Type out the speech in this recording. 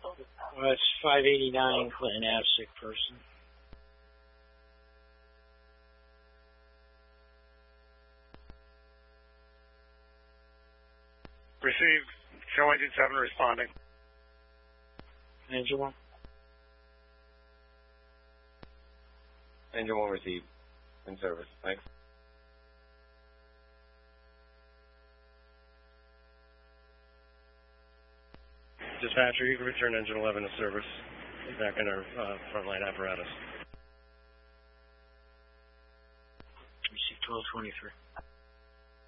It's 589 Clinton Ave, sick person. Received. Show engine 7 responding. Engine 1. Engine 1 received. In service. Thanks. Dispatcher, you can return engine 11 to service. Back in our frontline apparatus. Receive 1223.